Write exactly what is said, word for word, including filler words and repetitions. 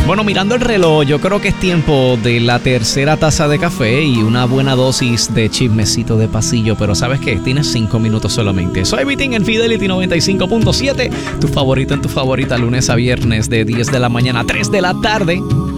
Bueno, mirando el reloj, yo creo que es tiempo de la tercera taza de café y una buena dosis de chismecito de pasillo. Pero ¿sabes qué? Tienes cinco minutos solamente. Soy Vitín en Fidelity noventa y cinco punto siete. Tu favorito en tu favorita, lunes a viernes de diez de la mañana a tres de la tarde.